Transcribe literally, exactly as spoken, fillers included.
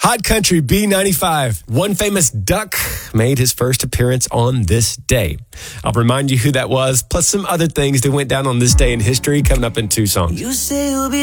Hot Country B ninety-five. One famous duck made his first appearance on this day. I'll remind you who that was, plus some other things that went down on this day in history coming up in two songs. You say you'll be